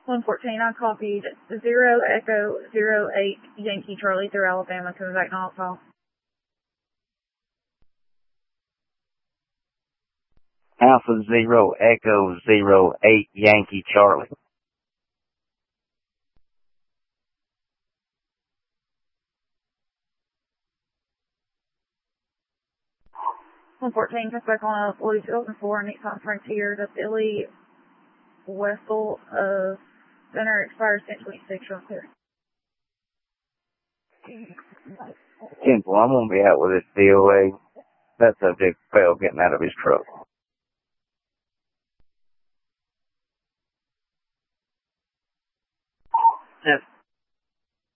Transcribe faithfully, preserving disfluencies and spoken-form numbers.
one fourteen, I copied zero Echo zero eight Yankee Charlie through Alabama, coming back to Knoxville. Alpha Zero Echo Zero Eight Yankee Charlie. one fourteen, comes back on a blue two thousand four Nissan Frontier, the Billy Wessel of Center expires ten twenty-six, real clear. Simple, I'm going to be out with this D O A. That subject failed getting out of his truck. Yes.